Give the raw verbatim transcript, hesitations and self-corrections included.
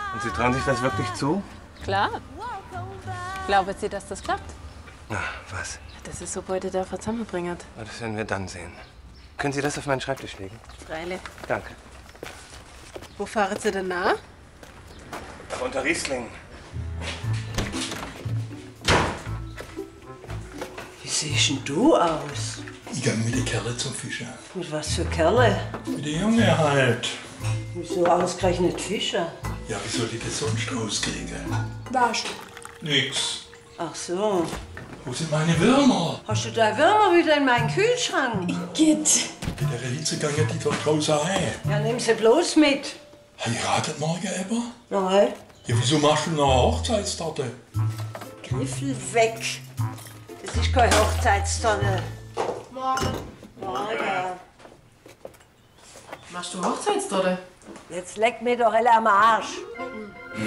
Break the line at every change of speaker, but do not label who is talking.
Und Sie trauen sich das wirklich zu?
Klar. Glauben Sie, dass das klappt?
Na, was?
Das ist so heute der zusammenbringen.
Das werden wir dann sehen. Können Sie das auf meinen Schreibtisch legen?
Freilich.
Danke.
Wo fahren Sie denn nach?
Unter Riesling.
Wie siehst denn du aus?
Ich gehe mit den Kerlen zum Fischen.
Mit was für Kerle?
Mit den Jungen halt.
Wieso ausgerechnet Fischer?
Ja, wie soll ich das sonst rauskriegen?
Was?
Nix.
Ach so.
Wo sind meine Würmer?
Hast du da Würmer wieder in meinen Kühlschrank?
Geht.
Bei der Hitze gehen die doch draußen rein.
Ja, nimm sie bloß mit.
Heiratet morgen Eber?
Nein.
Ja, wieso machst du noch eine Hochzeitstorte?
Griffel weg. Das ist keine Hochzeitstonne.
Morgen.
Morgen.
Machst du Hochzeitstorte?
Jetzt leck mir doch alle am Arsch.